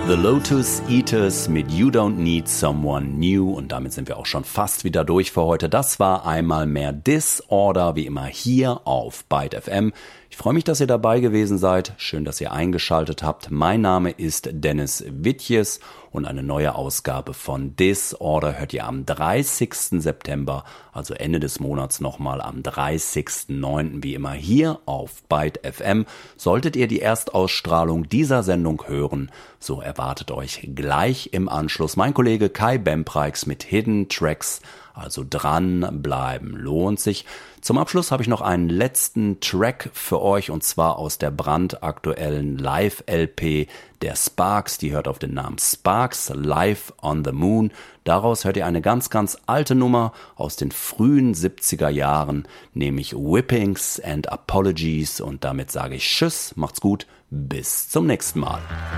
The Lotus Eaters mit You Don't Need Someone New, und damit sind wir auch schon fast wieder durch für heute. Das war einmal mehr Disorder, wie immer hier auf Byte FM. Ich freue mich, dass ihr dabei gewesen seid. Schön, dass ihr eingeschaltet habt. Mein Name ist Dennis Wittjes und eine neue Ausgabe von Disorder hört ihr am 30. September, also Ende des Monats nochmal am 30.09. wie immer hier auf Byte FM. Solltet ihr die Erstausstrahlung dieser Sendung hören, so erwartet euch gleich im Anschluss mein Kollege Kai Bempreix mit Hidden Tracks. Also dranbleiben lohnt sich. Zum Abschluss habe ich noch einen letzten Track für euch, und zwar aus der brandaktuellen Live-LP der Sparks. Die hört auf den Namen Sparks, Live on the Moon. Daraus hört ihr eine ganz, ganz alte Nummer aus den frühen 70er Jahren, nämlich Whippings and Apologies. Und damit sage ich Tschüss, macht's gut, bis zum nächsten Mal.